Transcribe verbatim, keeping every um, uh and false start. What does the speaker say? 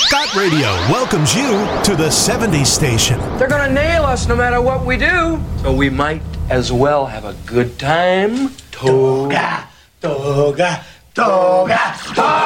Scott Radio welcomes you to the seventies station. They're gonna nail us no matter what we do, so we might as well have a good time. Toga, toga, toga, toga.